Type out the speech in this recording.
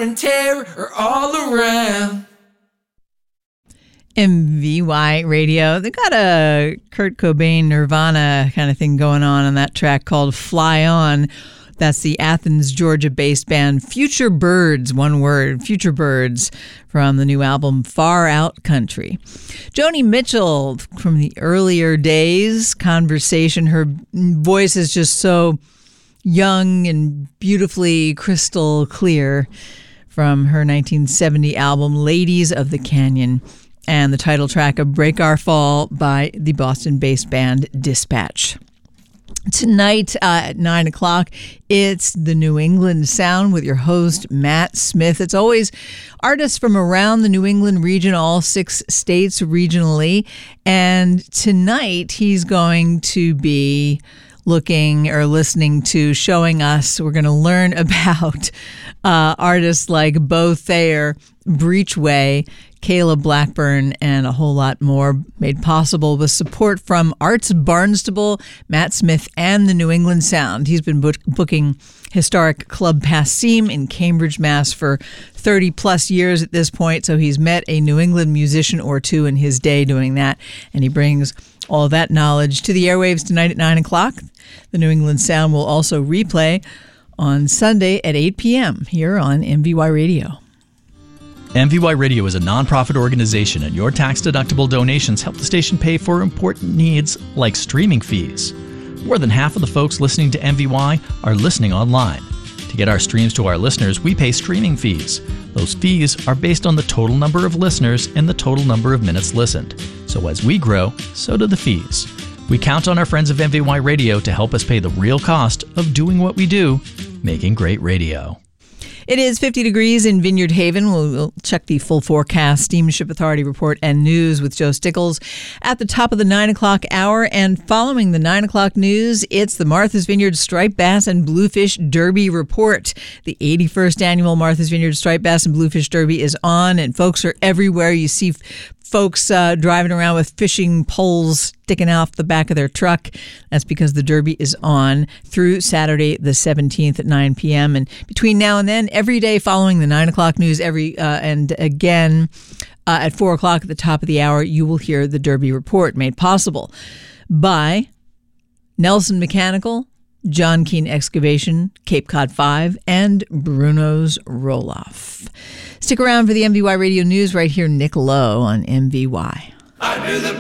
and terror are all around. MVY Radio. They got a Kurt Cobain Nirvana kind of thing going on that track called Fly On. That's the Athens, Georgia-based band Future Birds, one word, Future Birds, from the new album Far Out Country. Joni Mitchell from the earlier days, Conversation. Her voice is just so young and beautifully crystal clear, from her 1970 album Ladies of the Canyon, and the title track of Break Our Fall by the Boston-based band Dispatch. Tonight at 9 o'clock, it's the New England Sound with your host, Matt Smith. It's always artists from around the New England region, all 6 states regionally. And tonight, he's going to be looking or listening to, showing us, we're going to learn about artists like Bo Thayer, Breachway, Kayla Blackburn, and a whole lot more, made possible with support from Arts Barnstable, Matt Smith, and the New England Sound. He's been booking historic Club Passim in Cambridge, Mass. for 30 plus years at this point, so he's met a New England musician or two in his day doing that, and he brings all that knowledge to the airwaves tonight at 9 o'clock. The New England Sound will also replay on Sunday at 8 p.m. here on MVY Radio. MVY Radio is a nonprofit organization, and your tax-deductible donations help the station pay for important needs like streaming fees. More than half of the folks listening to MVY are listening online. To get our streams to our listeners, we pay streaming fees. Those fees are based on the total number of listeners and the total number of minutes listened. So as we grow, so do the fees. We count on our friends of MVY Radio to help us pay the real cost of doing what we do, making great radio. It is 50 degrees in Vineyard Haven. We'll check the full forecast, Steamship Authority report, and news with Joe Stickles at the top of the 9 o'clock hour. And following the 9 o'clock news, it's the Martha's Vineyard Striped Bass and Bluefish Derby report. The 81st annual Martha's Vineyard Striped Bass and Bluefish Derby is on, and folks are everywhere. You see folks driving around with fishing poles sticking off the back of their truck. That's because the Derby is on through Saturday the 17th at 9 p.m. And between now and then, every day following the 9 o'clock news, and again at 4 o'clock at the top of the hour, you will hear the Derby report, made possible by Nelson Mechanical, John Keane Excavation, Cape Cod 5, and Bruno's Roll-Off. Stick around for the MVY Radio News right here, Nick Lowe on MVY. I knew the